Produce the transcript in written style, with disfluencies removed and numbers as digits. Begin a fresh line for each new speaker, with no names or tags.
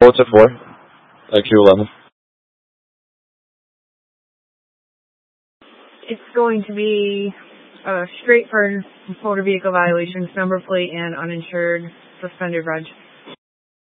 What's it for? Q11.
It's going to be straight for motor vehicle violations, number plate, and uninsured suspended reg.